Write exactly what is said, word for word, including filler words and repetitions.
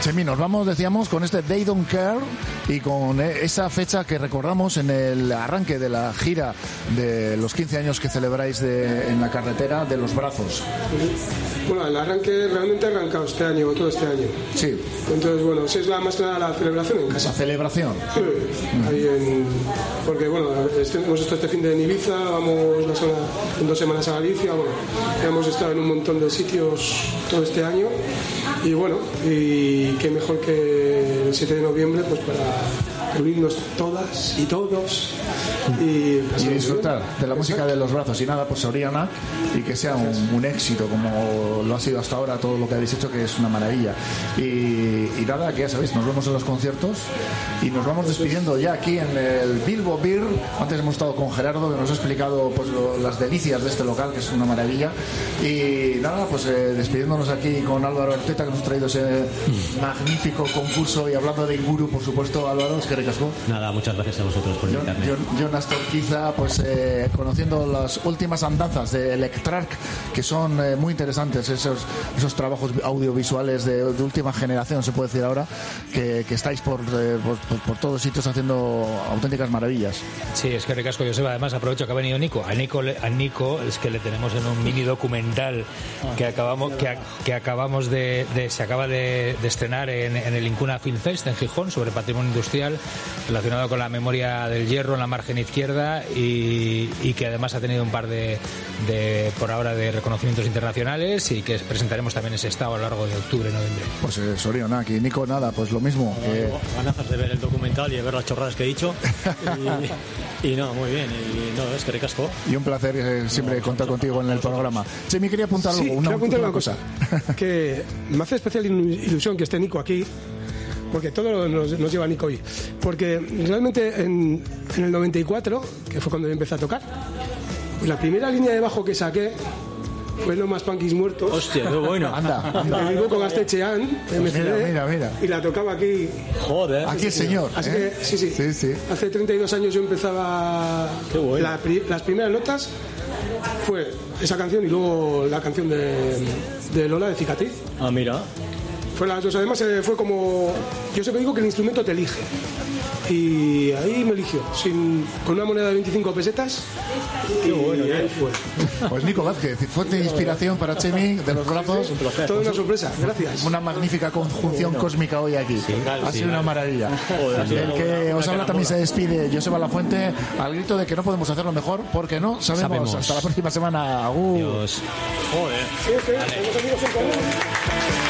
Chemi, nos vamos, decíamos, con este They Don't Care y con esa fecha que recordamos en el arranque de la gira de los quince años que celebráis de, en la carretera de Los Brazos. Bueno, el arranque realmente ha arrancado este año, todo este año. Sí. Entonces, bueno, esa es la más que nada la celebración en casa. ¿La celebración? Sí. Mm. Ahí en, porque, bueno, este, hemos estado este fin de en Ibiza, vamos la semana, en dos semanas a Galicia, bueno, hemos estado en un montón de sitios todo este año y, bueno, y qué mejor que el siete de noviembre, pues para reunirnos todas y todos y, y disfrutar de la música de Los Brazos. Y nada, pues Oriana, y que sea un, un éxito como lo ha sido hasta ahora todo lo que habéis hecho, que es una maravilla. Y, y nada, que ya sabéis, nos vemos en los conciertos y nos vamos despidiendo ya aquí en el Bilbo Beer. Antes hemos estado con Gerardo, que nos ha explicado pues lo, las delicias de este local, que es una maravilla. Y nada, pues eh, despidiéndonos aquí con Álvaro Arteta, que nos ha traído ese magnífico concurso, y hablando de Inguru, por supuesto. Álvaro, es que recascó. Nada, muchas gracias a vosotros por invitarme. John, John Astor, quizá, pues eh, conociendo las últimas andanzas de Electrarch, que son eh, muy interesantes, esos, esos trabajos audiovisuales de, de última generación, se puede decir ahora, que, que estáis por, eh, por, por, por todos sitios haciendo auténticas maravillas. Sí, es que recasco, Joseba. Además, aprovecho que ha venido Nico. A Nico, a Nico es que le tenemos en un mini documental que acabamos que, a, que acabamos de, de se acaba de, de estrenar en, en el Incuna Film Fest en Gijón, sobre patrimonio industrial relacionado con la memoria del hierro en la margen izquierda, y, y que además ha tenido un par de, de por ahora de reconocimientos internacionales, y que presentaremos también ese estado a lo largo de octubre, noviembre. Pues eh, Soriona, aquí Nico, nada, pues lo mismo. Que... Ganas de ver el documental y de ver las chorradas que he dicho. Y, y no, muy bien. Y no, es que recasco. Y un placer eh, siempre no, contar contigo en el programa. Chemi, quería apuntar algo. Sí, una, quiero apuntar una una cosa. cosa. Que me hace especial ilusión que esté Nico aquí, porque todo nos, nos lleva Nico hoy. Porque realmente en, en el noventa y cuatro, que fue cuando yo empecé a tocar, la primera línea de bajo que saqué fue No Más Punkis Muertos. Hostia, qué bueno. Anda, anda. Me vivo con Astechean, M C D, mira, mira, mira. Y la tocaba aquí. Joder. Aquí el señor. Así ¿eh? que, sí, sí, sí, sí. Hace treinta y dos años yo empezaba. Qué bueno. La, las primeras notas fue esa canción y luego la canción de, de Lola, de Cicatriz. Ah, mira. Fue las dos. Además, eh, fue como. Yo siempre digo que el instrumento te elige. Y ahí me eligió, sin, con una moneda de veinticinco pesetas. Qué bueno, y ahí fue. Pues Nico Vázquez, fuente de inspiración para Chemi, de Los Brazos. Toda una sorpresa, gracias. Una magnífica conjunción cósmica hoy aquí. Sí, ha sido sí, una maravilla. Joder, el que os habla también se despide, Joseba Lafuente, al grito de que no podemos hacerlo mejor, porque no sabemos. sabemos. Hasta la próxima semana. Agur. Dios. Joder. Sí, sí, tenemos amigos en común.